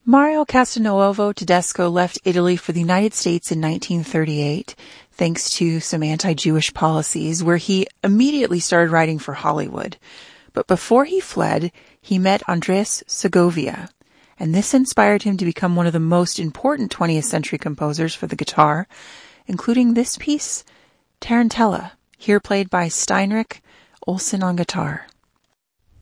Mario Castelnuovo Tedesco left Italy for the United States in 1938, thanks to some anti-Jewish policies, where he immediately started writing for Hollywood. But before he fled, he met Andres Segovia, and this inspired him to become one of the most important 20th century composers for the guitar, including this piece, Tarantella, here played by Steinrich Olsen on guitar.